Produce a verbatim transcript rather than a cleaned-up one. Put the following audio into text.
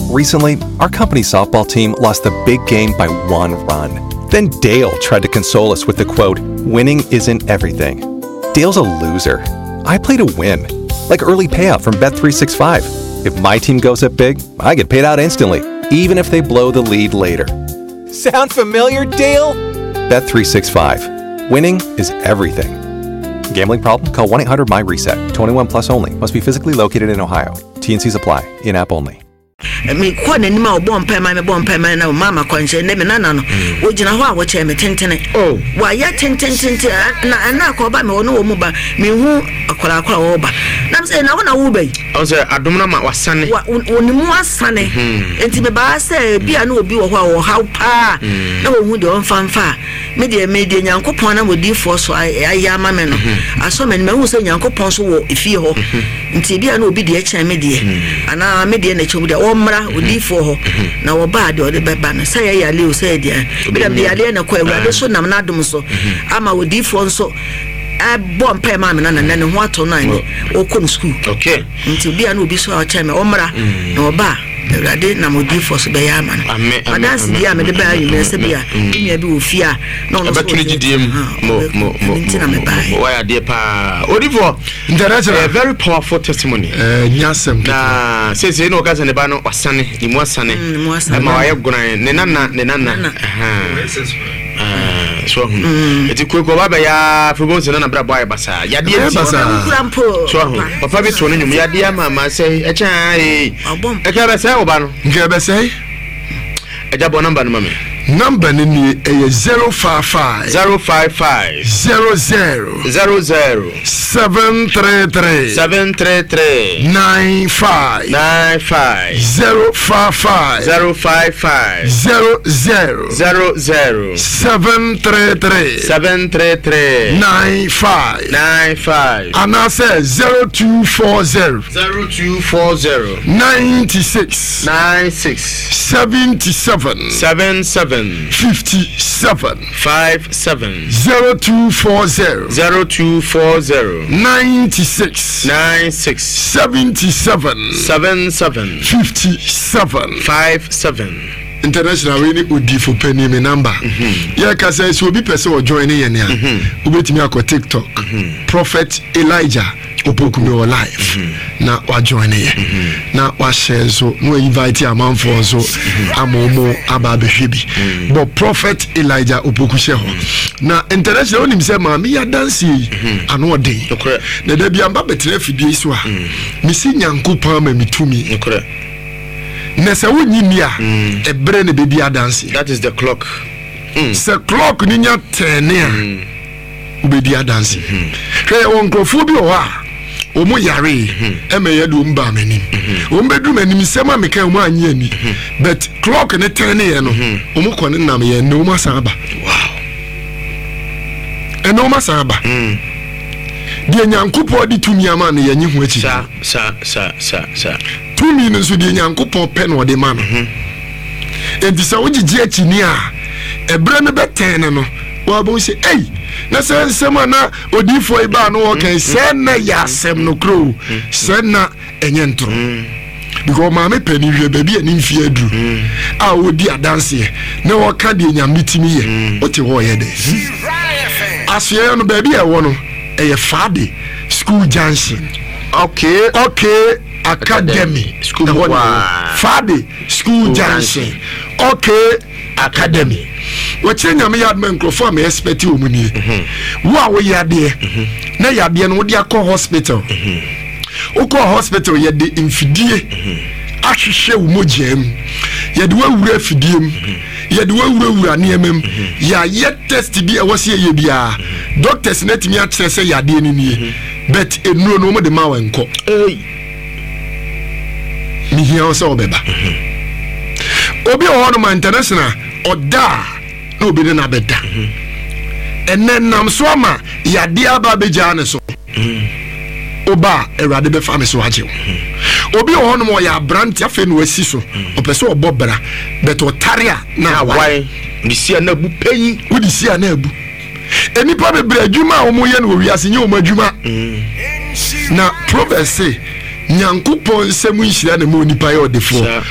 Recently, our company softball team lost the big game by one run. Then Dale tried to console us with the quote, "Winning isn't everything." Dale's a loser. I play to win. Like early payout from Bet three sixty-five. If my team goes up big, I get paid out instantly, even if they blow the lead later. Sound familiar, Dale? Bet three sixty-five. Winning is everything. Gambling problem? Call one eight hundred M Y reset. twenty-one plus only. Must be physically located in Ohio. T N Cs apply. In-app only. Me kwa na nima obon pema me bon pema na mama kwanche ne me nana no wogina ho a wo che me tentene oh wa ya tententente na na ko ba me wono wo mu ba me hu akwara akwara wo ba na say na wona wo ba yi o say adom na ma wasane woni mu asane enti me ba say bia na obi wo ho a wo ha pa na wo hu de on fanfa me de me de nyankopon na modi fo so aya ma me no aso me me hu say nyankopon so wo efie ho enti bia na obi de e chen me de ana me de na che de omra odi fo ho na wo ba de odi beba no say ya le o say de bi dem de ya le na kwa awurade so nam na dum so ama odi fo nso a bomb pay ma me na na ne ho ato na ni o kom school okay nti bia na obi so a che me omra na wo ba awurade na modi fo so be ya ma no adansi dia me de ba yu me se bia nya bi ofia na no so mo mo mo why are there pa odi fo international very powerful testimony eh nyasem na say say no kaza ne ba no wasane ni mu asane ma wa ye gunan ne nana ne nana ah so eti kweko baba ya football se na bra boy basa ya de so papa bi to no nyum ya de mama say e cha e e ka be say oba no nke be say e ja bo number no mama number ni e zero five five zero five five zero zero zero zero seven three three seven three three nine five nine five zero five five zero five five zero zero zero zero seven three three seven three three nine five nine five and I say zero two four zero zero two four zero nine six nine six seventy seven seven seven fifty-seven fifty-seven zero two four zero zero two four zero ninety-six ninety-six seventy-seven seventy-seven fifty-seven fifty-seven international we ni odi for penny me number ya ka say so obi person o join yen ya obetimi akọ TikTok Prophet Elijah opoku me live na wa join yen na wa share so no invite amanfo so amomo aba behwebi but Prophet Elijah opoku share ho na international onim say ma me ya dance ano odin na da bia mba betre fidie so a me si nyankopon ma mitumi nese wonyimia ebre ne bebi adansi that is the clock mm. se clock ni nya ten a mm. ubedi adansi hwe onkrofo bi o a omo yare emeye do mba manim ombedu manim sema meka omo anye ani but clock ne ten ye no omo kone nam ye no ma saba wow eno ma saba mm. die nyankopo di tumi ama ne yenye ho achi sa sa sa sa sa tumi no so die nyankopo pe no de ma no enti sa wogigi achi ni a ebre ne beten no wa bo se ei na se nsema na odifo iba no wo kan se na ya asem no kro se na enye ntro because ma me pani hwe ba bi ani mfie adu a odi adanse na wo ka de nyamitimi ye o te ho ye de asye no ba bi e wo no a Friday school junction okay okay academy school Friday school junction okay academy what you nyame yad men crofo me expect o muni wo a wo yade na yade no wo dia call hospital o call hospital yade infidie ahwehwe wo mogem yade wo wura fidiem yade wo wura wura ne emem ya ye test bi e wo se ye bia doctors net me atse say yade ni nie but enuro no mo de ma wanko eh mi hia so obeba obi o no international oda no obi na beda enen nam so ama yade aba beja ne so oba erade be fa me so aje obi o no mo ya brand afa no asi so opese obobra but otaria na why disia na bu peyi udisia na abu enipa bebre adwuma o mo ye no wi ase nye o mo adwuma na proverse nyankopon semu nhira na mo nipa ye odefo